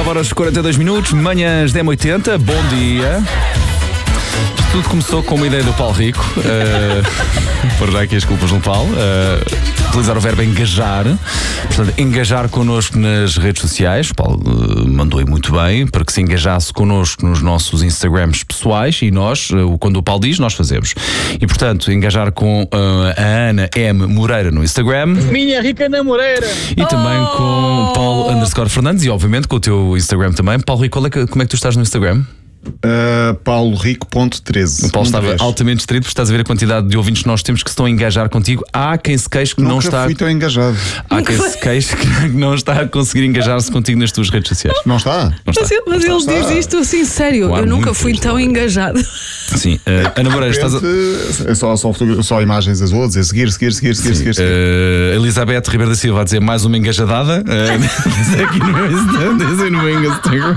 9h42, manhãs 10h80, bom dia. Tudo começou com uma ideia do Paulo Rico. Por já aqui as culpas no Paulo. Utilizar o verbo engajar. Portanto, engajar connosco nas redes sociais. O Paulo mandou aí muito bem para que se engajasse connosco nos nossos Instagrams pessoais e nós, quando o Paulo diz, nós fazemos. E portanto, engajar com a Ana M. Moreira no Instagram. Minha rica Ana Moreira. E também com Paulo_Fernandes e obviamente com o teu Instagram também. Paulo Rico, como é que tu estás no Instagram? PauloRico.13. O Paulo estava altamente distraído porque estás a ver a quantidade de ouvintes que nós temos que estão a engajar contigo. Há quem se queixe que não está. Fui tão engajado. Há quem se queixe que não está a conseguir engajar-se contigo nas tuas redes sociais. Não está? Mas ele diz isto assim, sério. Eu nunca fui tão engajado. Sim, Ana Moreira, estás a... É só imagens azuis a dizer seguir. Elizabeth Ribeiro da Silva a dizer mais uma engajadada. Diz aqui no meu Instagram.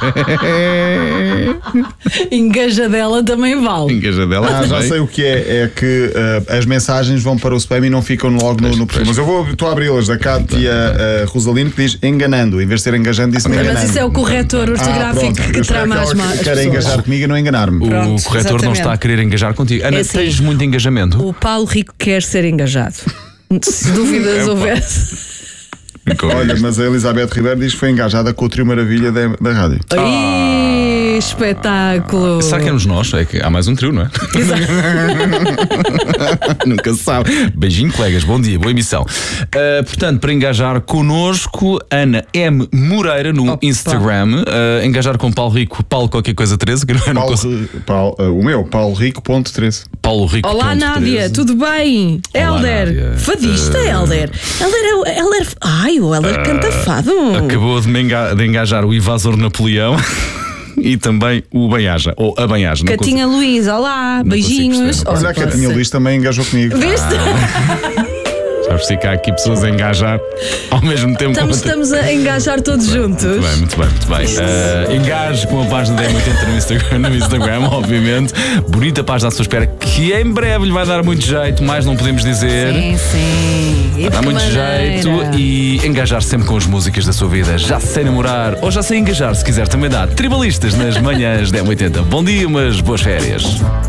Engajadela também vale. Engajadela já sei o que é. É que as mensagens vão para o spam e não ficam logo no perfil. Mas estou a abri-las da Cátia Rosalino que diz enganando. Em vez de ser engajando, disse enganando. Mas isso é o corretor ortográfico que trama as más. Quer engajar comigo e não enganar-me. O corretor não está a querer engajar contigo. Ana, tens muito engajamento? O Paulo Rico quer ser engajado. Se dúvidas houvesse. Olha, mas a Elizabeth Ribeiro diz que foi engajada com o Trio Maravilha da rádio. Espetáculo! Será que éramos nós? É que há mais um trio, não é? Exato. Nunca se sabe. Beijinho, colegas, bom dia, boa emissão. Portanto, para engajar connosco, Ana M. Moreira no Instagram. Engajar com Paulo Rico, Paulo qualquer coisa 13, que não é o meu, PauloRico.13. Paulo Rico. Olá, Nádia, tudo bem? Hélder, fadista, Hélder. O Hélder canta fado. Acabou de engajar o invasor Napoleão. E também o Banhaja, ou a Banhaja. Catinha Luís, olá, beijinhos. Olha, a Catinha Luís também engajou comigo. Viste? Sabes que há aqui pessoas a engajar ao mesmo tempo. Estamos a engajar todos juntos. Muito bem. Engaje com a página da M80 no Instagram, obviamente. Bonita página à sua espera, que em breve lhe vai dar muito jeito, mais não podemos dizer. Sim. Vai dar muito jeito e engajar sempre com as músicas da sua vida. Já sei namorar ou já sei engajar, se quiser também dá. Tribalistas nas manhãs da M80. Bom dia, umas boas férias.